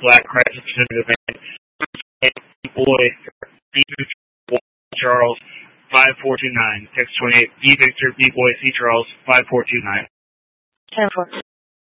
Black Crisis Pacific event. Boy, B Victor, Charles, 5429. Text 28, B Victor, B Boy, C Charles, 5429. 10-4.